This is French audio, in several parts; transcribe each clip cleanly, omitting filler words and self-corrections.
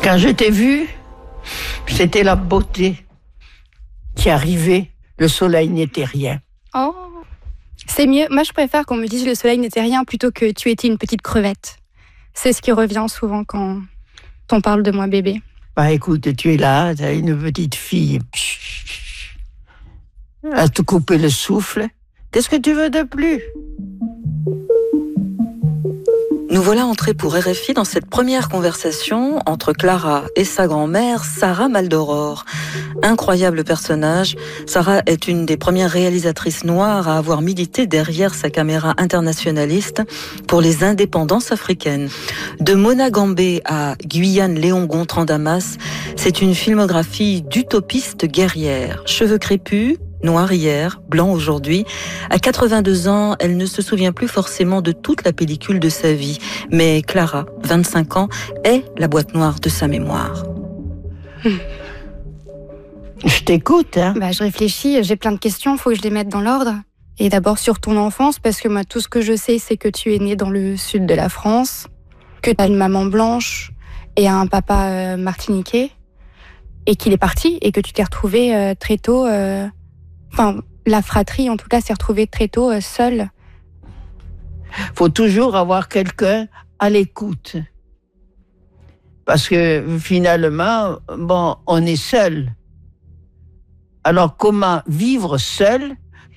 Quand je t'ai vu, c'était la beauté qui arrivait. Le soleil n'était rien. Oh, c'est mieux. Moi, je préfère qu'on me dise le soleil n'était rien plutôt que tu étais une petite crevette. C'est ce qui revient souvent quand on parle de moi bébé. Bah écoute, tu es là, tu as une petite fille à te couper le souffle. Qu'est-ce que tu veux de plus ? Nous voilà entrés pour RFI dans cette première conversation entre Clara et sa grand-mère, Sarah Maldoror. Incroyable personnage, Sarah est une des premières réalisatrices noires à avoir milité derrière sa caméra internationaliste pour les indépendances africaines. De Mona Gambé à Guyane Léon Gontran Damas, c'est une filmographie d'utopiste guerrière. Cheveux crépus, noir hier, blanc aujourd'hui. À 82 ans, elle ne se souvient plus forcément de toute la pellicule de sa vie. Mais Clara, 25 ans, est la boîte noire de sa mémoire. Je t'écoute, hein. Je réfléchis, j'ai plein de questions, il faut que je les mette dans l'ordre. Et d'abord sur ton enfance, parce que moi, tout ce que je sais, c'est que tu es née dans le sud de la France, que tu as une maman blanche et un papa martiniquais, et qu'il est parti, et que tu t'es retrouvée très tôt... la fratrie, en tout cas, s'est retrouvée très tôt seule. Faut toujours avoir quelqu'un à l'écoute. Parce que finalement, on est seul. Alors comment vivre seul ?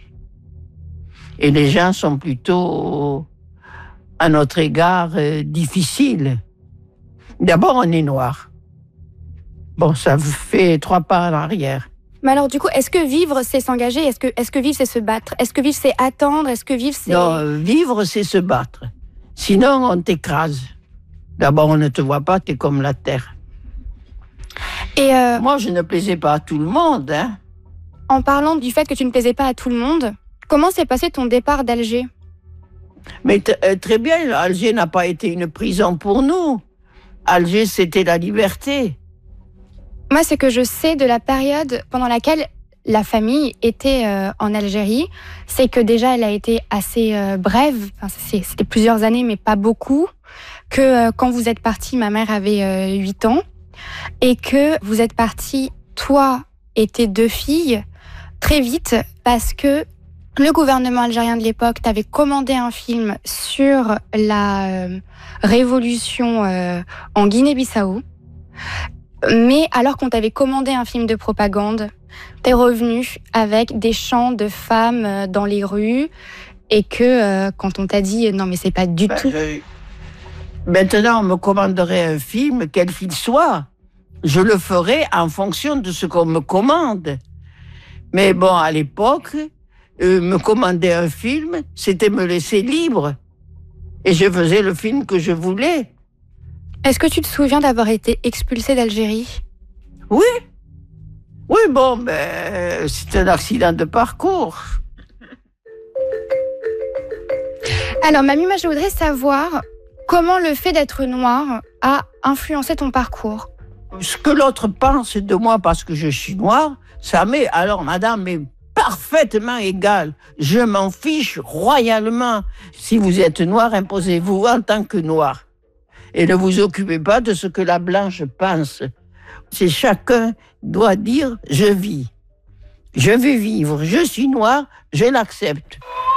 Et les gens sont plutôt, à notre égard, difficiles. D'abord, on est noir. Ça vous fait 3 pas en arrière. Mais alors, du coup, est-ce que vivre, c'est s'engager ? Est-ce que vivre, c'est se battre ? Est-ce que vivre, c'est attendre ? Est-ce que vivre, c'est... Non, vivre, c'est se battre. Sinon, on t'écrase. D'abord, on ne te voit pas, t'es comme la terre. Et moi, je ne plaisais pas à tout le monde, hein. En parlant du fait que tu ne plaisais pas à tout le monde, comment s'est passé ton départ d'Alger ? Mais très bien, Alger n'a pas été une prison pour nous. Alger, c'était la liberté. Moi, ce que je sais de la période pendant laquelle la famille était en Algérie, c'est que déjà, elle a été assez brève. C'était plusieurs années, mais pas beaucoup. Que quand vous êtes partis, ma mère avait 8 ans. Et que vous êtes partis, toi et tes 2 filles, très vite, parce que le gouvernement algérien de l'époque t'avait commandé un film sur la révolution en Guinée-Bissau. Mais alors qu'on t'avait commandé un film de propagande, t'es revenu avec des chants de femmes dans les rues et que quand on t'a dit non mais c'est pas du tout... Maintenant on me commanderait un film, quel qu'il soit, je le ferai en fonction de ce qu'on me commande. Mais à l'époque, me commander un film, c'était me laisser libre. Et je faisais le film que je voulais. Est-ce que tu te souviens d'avoir été expulsée d'Algérie ? Oui. Oui, c'est un accident de parcours. Alors, mamie, moi, je voudrais savoir comment le fait d'être noire a influencé ton parcours. Ce que l'autre pense de moi parce que je suis noire, ça m'est, alors madame, est parfaitement égal. Je m'en fiche royalement. Si vous êtes noir, imposez-vous en tant que noir. Et ne vous occupez pas de ce que la blanche pense. C'est chacun doit dire « je vis ». Je vais vivre, je suis noir, je l'accepte.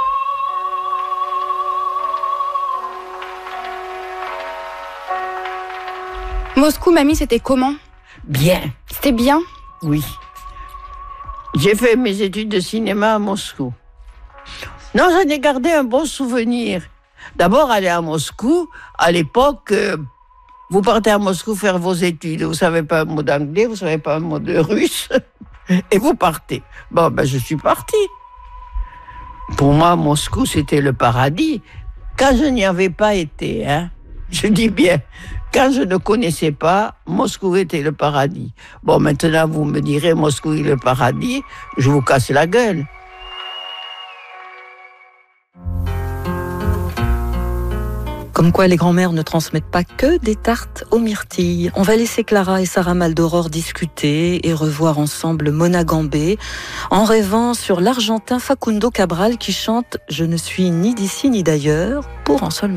Moscou, mamie, c'était comment ? Bien. C'était bien ? Oui. J'ai fait mes études de cinéma à Moscou. Non, j'en ai gardé un bon souvenir. D'abord, aller à Moscou, à l'époque, vous partez à Moscou faire vos études, vous ne savez pas un mot d'anglais, vous ne savez pas un mot de russe, et vous partez. Je suis partie. Pour moi, Moscou, c'était le paradis. Quand je n'y avais pas été, je dis bien, quand je ne connaissais pas, Moscou était le paradis. Maintenant, vous me direz, Moscou est le paradis, je vous casse la gueule. Comme quoi les grands-mères ne transmettent pas que des tartes aux myrtilles. On va laisser Clara et Sarah Maldoror discuter et revoir ensemble Mona Gambé en rêvant sur l'Argentin Facundo Cabral qui chante « Je ne suis ni d'ici ni d'ailleurs » pour en seul